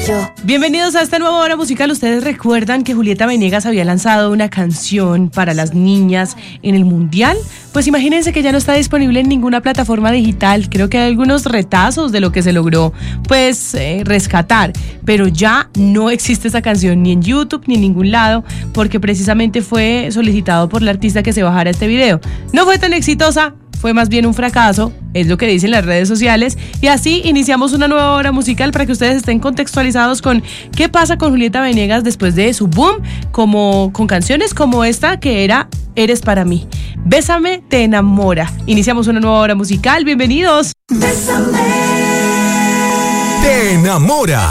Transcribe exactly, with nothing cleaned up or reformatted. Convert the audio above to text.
yo. Bienvenidos a esta nueva hora musical. Ustedes recuerdan que Julieta Venegas había lanzado una canción para las niñas en el Mundial. Pues imagínense que ya no está disponible en ninguna plataforma digital. Creo que hay algunos retazos de lo que se logró pues eh, rescatar, pero ya no existe esa canción ni en YouTube ni en ningún lado, porque precisamente fue solicitado por la artista que se bajara este video. No fue tan exitosa, fue más bien un fracaso, es lo que dicen las redes sociales, y así iniciamos una nueva hora musical para que ustedes estén contextualizados con qué pasa con Julieta Venegas después de su boom, como con canciones como esta que era Eres para mí. Bésame, te enamora. Iniciamos una nueva hora musical, bienvenidos. Bésame. Te enamora.